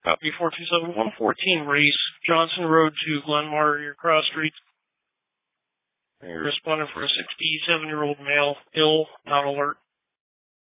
Copy 427 114 race, Johnson Road to Glenmar, your cross street. You're responding for a 67-year-old male, ill, not alert.